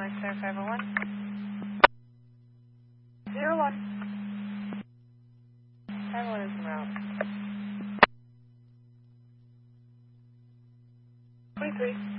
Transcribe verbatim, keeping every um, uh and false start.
Star five oh one. Zero one. five oh one is en route. twenty-three.